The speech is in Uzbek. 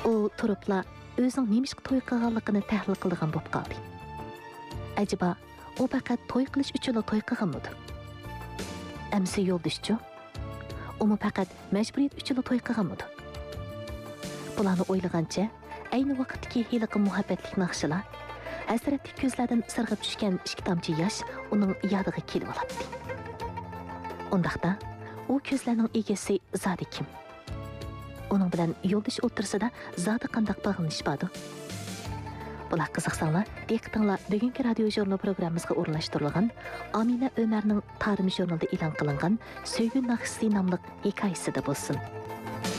U turupla özünün nemişki toy qilganligini tahlil qilgan bo'lib qoldi. Acaba u faqat toy qilish uchun toy qilganmidi? Amsi yo'ldishchi? Umi faqat majburiyat uchun toy qilganmidi? Bularni o'ylagancha, ayni vaqtdagi hiliqi muhabbatlik naqshilar hasratli ko'zlardan sirg'ib tushgan ikki tomchi yosh uning yodiga kelib oladi. Undaqda u ko'zlarning egasi zodi kim? Uning bilan yo'ldosh o'tirsida zodi qanday bog'lanish bordi? Bular qiziqsanglar, diqqatinglar bugungi radio jurnal programmamizga o'rnashtirilgan Amina Ömerning Tarix jurnalida e'lon qilingan Söygün naqshi nomli hikoyasida bo'lsin.